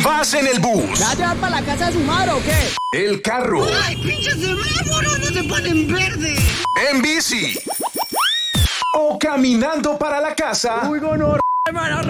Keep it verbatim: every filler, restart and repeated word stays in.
vas en el bus, ¿Ya llevar para la casa de su madre o qué? el carro, ¡Ay, pinche semáforo! ¡No se ponen verde! en bici o caminando para la casa. Uy, gonorrea, me van a